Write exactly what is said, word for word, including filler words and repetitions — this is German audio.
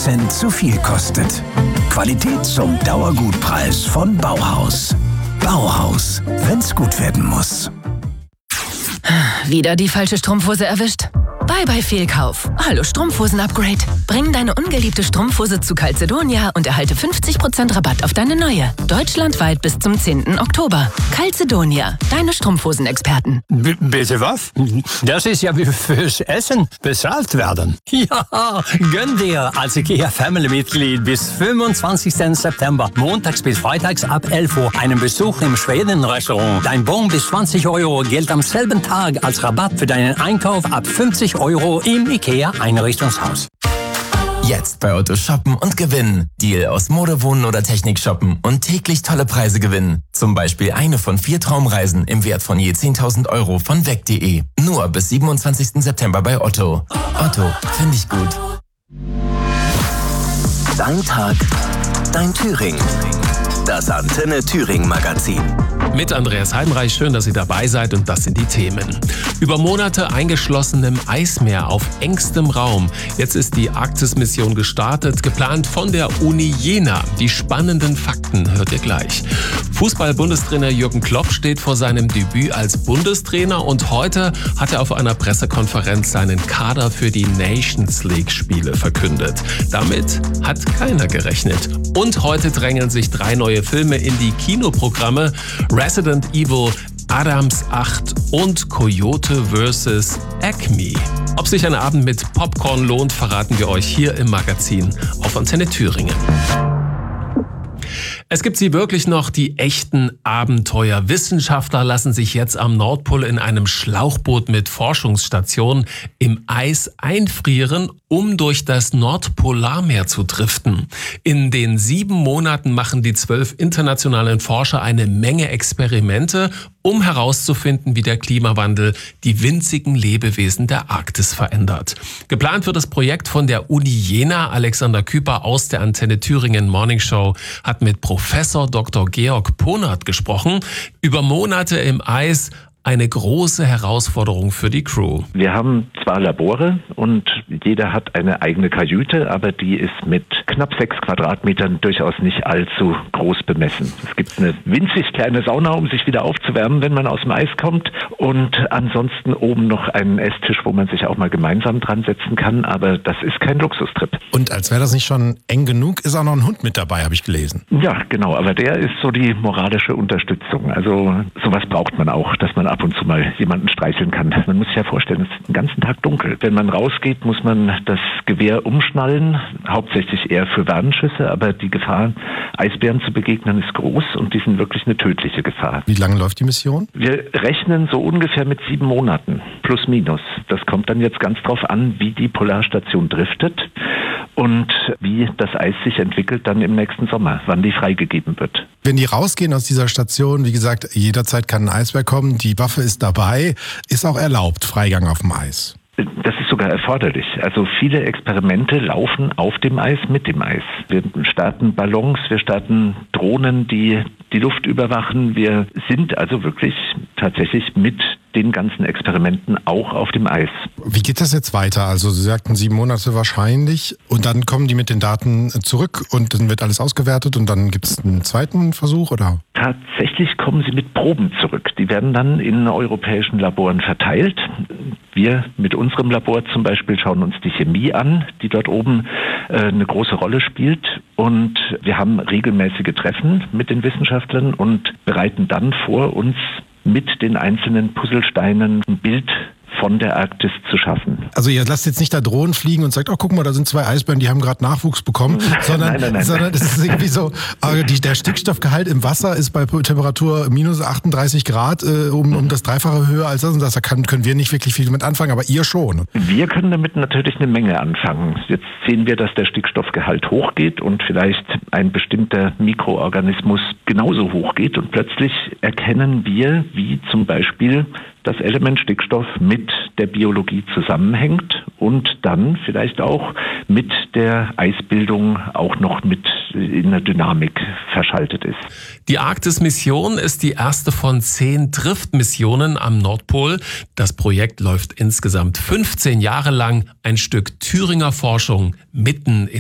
Cent zu viel kostet. Qualität zum Dauergutpreis von Bauhaus. Bauhaus, wenn's gut werden muss. Wieder die falsche Strumpfhose erwischt? Bye bye Fehlkauf. Hallo Strumpfhosen-Upgrade. Bring deine ungeliebte Strumpfhose zu Calzedonia und erhalte fünfzig Prozent Rabatt auf deine neue. Deutschlandweit bis zum zehnten Oktober. Calzedonia, deine Strumpfhosen-Experten. B- bitte was? Das ist ja wie fürs Essen bezahlt werden. Ja, gönn dir als IKEA Family-Mitglied bis fünfundzwanzigsten September, montags bis freitags ab elf Uhr, einen Besuch im Schweden-Restaurant. Dein Bon bis zwanzig Euro gilt am selben Tag als Rabatt für deinen Einkauf ab fünfzig Euro im IKEA Einrichtungshaus. Jetzt bei Otto shoppen und gewinnen. Deal aus Mode, Wohnen oder Technik shoppen und täglich tolle Preise gewinnen. Zum Beispiel eine von vier Traumreisen im Wert von je zehntausend Euro von weg punkt de. Nur bis siebenundzwanzigsten September bei Otto. Otto, finde ich gut. Dein Tag, dein Thüringen. Das Antenne Thüringen Magazin. Mit Andreas Heidenreich, schön, dass Sie dabei seid, und das sind die Themen. Über Monate eingeschlossen im Eismeer auf engstem Raum. Jetzt ist die Arktis-Mission gestartet, geplant von der Uni Jena. Die spannenden Fakten hört ihr gleich. Fußball-Bundestrainer Jürgen Klopp steht vor seinem Debüt als Bundestrainer und heute hat er auf einer Pressekonferenz seinen Kader für die Nations League-Spiele verkündet. Damit hat keiner gerechnet. Und heute drängeln sich drei neue Filme in die Kinoprogramme: Resident Evil, Adams acht und Coyote versus. Acme. Ob sich ein Abend mit Popcorn lohnt, verraten wir euch hier im Magazin auf Antenne Thüringen. Es gibt sie wirklich noch, die echten Abenteuer. Wissenschaftler lassen sich jetzt am Nordpol in einem Schlauchboot mit Forschungsstation im Eis einfrieren, um durch das Nordpolarmeer zu driften. In den sieben Monaten machen die zwölf internationalen Forscher eine Menge Experimente, um herauszufinden, wie der Klimawandel die winzigen Lebewesen der Arktis verändert. Geplant wird das Projekt von der Uni Jena. Alexander Küper aus der Antenne Thüringen Morning Show hat mit Professor Doktor Georg Ponert gesprochen. Über Monate im Eis. Eine große Herausforderung für die Crew. Wir haben zwar Labore und jeder hat eine eigene Kajüte, aber die ist mit knapp sechs Quadratmetern durchaus nicht allzu groß bemessen. Es gibt eine winzig kleine Sauna, um sich wieder aufzuwärmen, wenn man aus dem Eis kommt, und ansonsten oben noch einen Esstisch, wo man sich auch mal gemeinsam dran setzen kann, aber das ist kein Luxustrip. Und als wäre das nicht schon eng genug, ist auch noch ein Hund mit dabei, habe ich gelesen. Ja, genau, aber der ist so die moralische Unterstützung. Also sowas braucht man auch, dass man ab und zu mal jemanden streicheln kann. Man muss sich ja vorstellen, es ist den ganzen Tag dunkel. Wenn man rausgeht, muss man das Gewehr umschnallen, hauptsächlich eher für Warnschüsse, aber die Gefahr, Eisbären zu begegnen, ist groß und die sind wirklich eine tödliche Gefahr. Wie lange läuft die Mission? Wir rechnen so ungefähr mit sieben Monaten, plus minus. Das kommt dann jetzt ganz drauf an, wie die Polarstation driftet und wie das Eis sich entwickelt dann im nächsten Sommer, wann die freigegeben wird. Wenn die rausgehen aus dieser Station, wie gesagt, jederzeit kann ein Eisbär kommen, die Waffe ist dabei, ist auch erlaubt, Freigang auf dem Eis. Das ist sogar erforderlich. Also viele Experimente laufen auf dem Eis, mit dem Eis. Wir starten Ballons, wir starten Drohnen, die die Luft überwachen. Wir sind also wirklich tatsächlich mit den ganzen Experimenten auch auf dem Eis. Wie geht das jetzt weiter? Also Sie sagten sieben Monate wahrscheinlich und dann kommen die mit den Daten zurück und dann wird alles ausgewertet und dann gibt es einen zweiten Versuch, oder? Tatsächlich kommen sie mit Proben zurück. Die werden dann in europäischen Laboren verteilt. Wir mit unserem Labor zum Beispiel schauen uns die Chemie an, die dort oben äh, eine große Rolle spielt. Und wir haben regelmäßige Treffen mit den Wissenschaftlern und bereiten dann vor, uns mit den einzelnen Puzzlesteinen ein Bild von der Arktis zu schaffen. Also ihr lasst jetzt nicht da Drohnen fliegen und sagt, oh guck mal, da sind zwei Eisbären, die haben gerade Nachwuchs bekommen, sondern, nein, nein, nein. sondern das ist irgendwie so, äh, die, der Stickstoffgehalt im Wasser ist bei Temperatur minus achtunddreißig Grad, äh, um, um das Dreifache höher als das und das. Da kann, können wir nicht wirklich viel damit anfangen, aber ihr schon. Wir können damit natürlich eine Menge anfangen. Jetzt sehen wir, dass der Stickstoffgehalt hochgeht und vielleicht ein bestimmter Mikroorganismus genauso hoch geht und plötzlich erkennen wir, wie zum Beispiel das Element Stickstoff mit der Biologie zusammenhängt und dann vielleicht auch mit der Eisbildung auch noch mit in der Dynamik verschaltet ist. Die Arktis-Mission ist die erste von zehn Driftmissionen am Nordpol. Das Projekt läuft insgesamt fünfzehn Jahre lang, ein Stück Thüringer Forschung mitten in